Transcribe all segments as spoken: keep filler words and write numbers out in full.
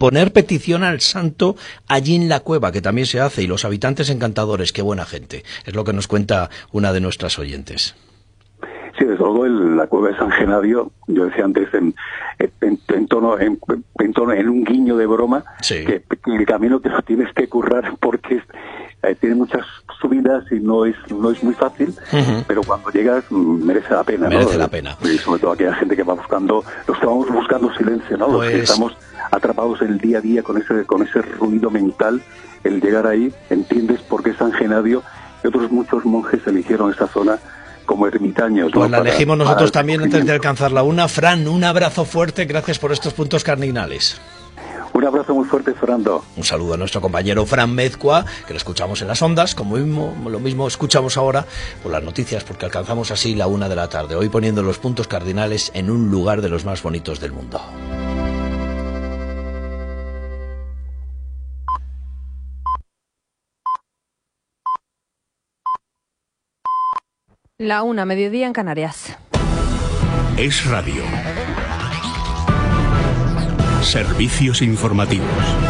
poner petición al santo allí en la cueva, que también se hace, y los habitantes encantadores, qué buena gente. Es lo que nos cuenta una de nuestras oyentes. Sí, desde luego el, la cueva de San Genadio, yo decía antes en, en, en, tono, en, en tono en un guiño de broma, sí. que, que el camino te lo tienes que currar porque eh, tiene muchas subidas y no es no es muy fácil, uh-huh. pero cuando llegas merece la pena, merece ¿no? la pena. Y sobre todo aquella gente que va buscando, los que vamos buscando silencio, ¿no? Pues... Los que estamos atrapados en el día a día con ese con ese ruido mental, el llegar ahí, entiendes por qué San Genadio y otros muchos monjes eligieron esta zona como ermitaños. Pues ¿no? la para, elegimos nosotros también antes de alcanzar la una. Fran, un abrazo fuerte, gracias por estos puntos cardinales. Un abrazo muy fuerte, Fernando. Un saludo a nuestro compañero Fran Mezcua, que lo escuchamos en las ondas, como mismo, lo mismo escuchamos ahora por las noticias, porque alcanzamos así la una de la tarde, hoy poniendo los puntos cardinales en un lugar de los más bonitos del mundo. La una, mediodía en Canarias. Es Radio. Servicios informativos.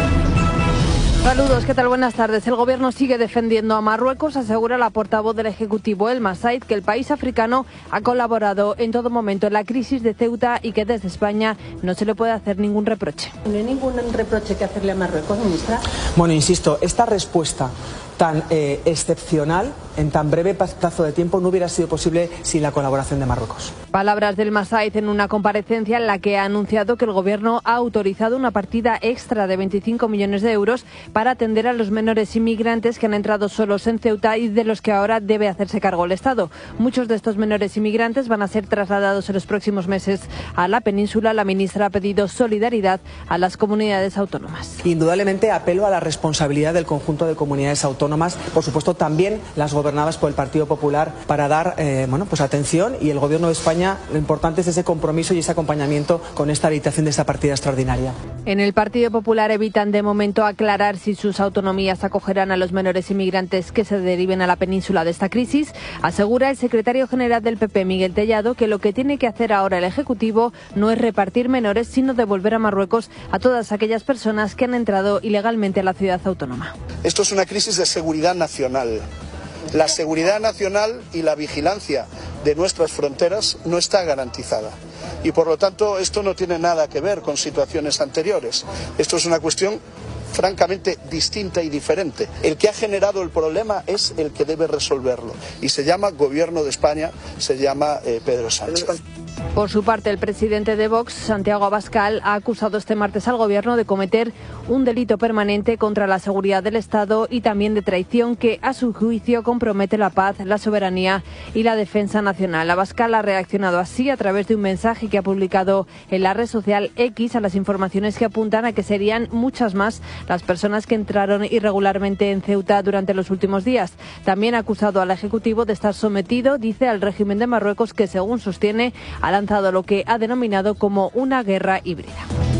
Saludos, ¿qué tal? Buenas tardes. El gobierno sigue defendiendo a Marruecos, asegura la portavoz del Ejecutivo, Elma Said, que el país africano ha colaborado en todo momento en la crisis de Ceuta y que desde España no se le puede hacer ningún reproche. ¿No hay ningún reproche que hacerle a Marruecos, ministra? Bueno, insisto, esta respuesta tan eh, excepcional, en tan breve plazo de tiempo, no hubiera sido posible sin la colaboración de Marruecos. Palabras del Massaid en una comparecencia en la que ha anunciado que el gobierno ha autorizado una partida extra de veinticinco millones de euros para atender a los menores inmigrantes que han entrado solos en Ceuta y de los que ahora debe hacerse cargo el Estado. Muchos de estos menores inmigrantes van a ser trasladados en los próximos meses a la península. La ministra ha pedido solidaridad a las comunidades autónomas. Indudablemente apelo a la responsabilidad del conjunto de comunidades autónomas, por supuesto también las gobernadas por el Partido Popular, para dar eh, bueno, pues atención, y el Gobierno de España, lo importante es ese compromiso y ese acompañamiento con esta habilitación de esta partida extraordinaria. En el Partido Popular evitan de momento aclarar si sus autonomías acogerán a los menores inmigrantes que se deriven a la península de esta crisis. Asegura el secretario general del P P, Miguel Tellado, que lo que tiene que hacer ahora el Ejecutivo no es repartir menores, sino devolver a Marruecos a todas aquellas personas que han entrado ilegalmente a la ciudad autónoma. Esto es una crisis de seguridad nacional. La seguridad nacional y la vigilancia de nuestras fronteras no está garantizada. Y por lo tanto esto no tiene nada que ver con situaciones anteriores. Esto es una cuestión francamente distinta y diferente. El que ha generado el problema es el que debe resolverlo. Y se llama Gobierno de España, se llama eh, Pedro Sánchez. Por su parte, el presidente de Vox, Santiago Abascal, ha acusado este martes al Gobierno de cometer un delito permanente contra la seguridad del Estado y también de traición que, a su juicio, compromete la paz, la soberanía y la defensa nacional. Abascal ha reaccionado así a través de un mensaje que ha publicado en la red social X a las informaciones que apuntan a que serían muchas más las personas que entraron irregularmente en Ceuta durante los últimos días. También ha acusado al Ejecutivo de estar sometido, dice, al régimen de Marruecos, que, según sostiene, ha lanzado lo que ha denominado como una guerra híbrida.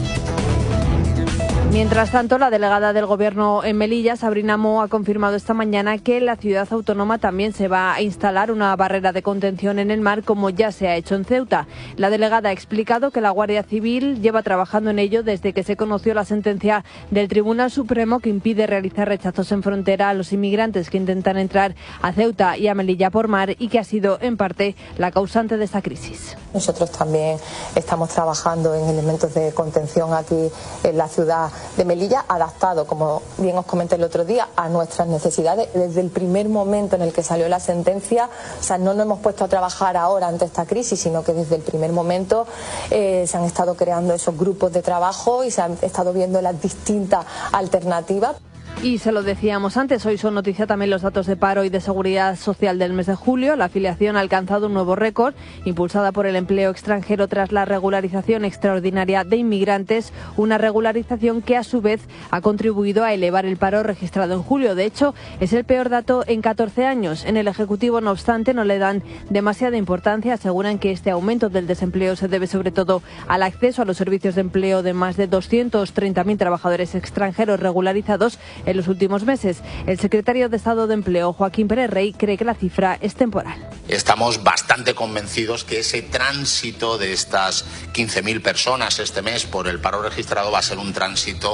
Mientras tanto, la delegada del Gobierno en Melilla, Sabrina Moe, ha confirmado esta mañana que en la ciudad autónoma también se va a instalar una barrera de contención en el mar, como ya se ha hecho en Ceuta. La delegada ha explicado que la Guardia Civil lleva trabajando en ello desde que se conoció la sentencia del Tribunal Supremo que impide realizar rechazos en frontera a los inmigrantes que intentan entrar a Ceuta y a Melilla por mar, y que ha sido, en parte, la causante de esta crisis. Nosotros también estamos trabajando en elementos de contención aquí en la ciudad de Melilla, adaptado, como bien os comenté el otro día, a nuestras necesidades. Desde el primer momento en el que salió la sentencia, o sea, no nos hemos puesto a trabajar ahora ante esta crisis, sino que desde el primer momento eh, se han estado creando esos grupos de trabajo y se han estado viendo las distintas alternativas. Y se lo decíamos antes, hoy son noticia también los datos de paro y de seguridad social del mes de julio. La afiliación ha alcanzado un nuevo récord, impulsada por el empleo extranjero tras la regularización extraordinaria de inmigrantes, una regularización que a su vez ha contribuido a elevar el paro registrado en julio. De hecho, es el peor dato en catorce años. En el Ejecutivo, no obstante, no le dan demasiada importancia. Aseguran que este aumento del desempleo se debe sobre todo al acceso a los servicios de empleo de más de doscientos treinta mil trabajadores extranjeros regularizados en los últimos meses. El secretario de Estado de Empleo, Joaquín Pérez Rey, cree que la cifra es temporal. Estamos bastante convencidos que ese tránsito de estas quince mil personas este mes por el paro registrado va a ser un tránsito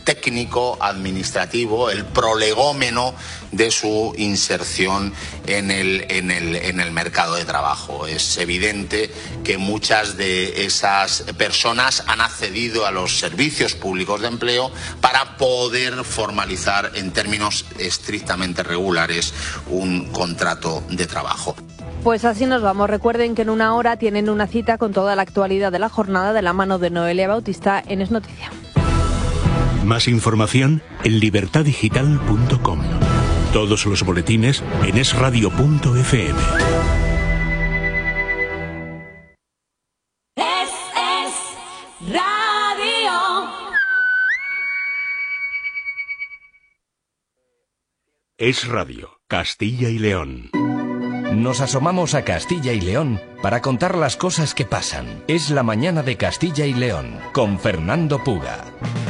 técnico, administrativo, el prolegómeno de su inserción en el, en el, en el mercado de trabajo. Es evidente que muchas de esas personas han accedido a los servicios públicos de empleo para poder formalizar en términos estrictamente regulares un contrato de trabajo. Pues así nos vamos. Recuerden que en una hora tienen una cita con toda la actualidad de la jornada de la mano de Noelia Bautista en Es Noticia. Más información en libertad digital punto com. Todos los boletines en es radio punto efe eme. Es, es radio. Es Radio, Castilla y León. Nos asomamos a Castilla y León para contar las cosas que pasan. Es la mañana de Castilla y León con Fernando Puga.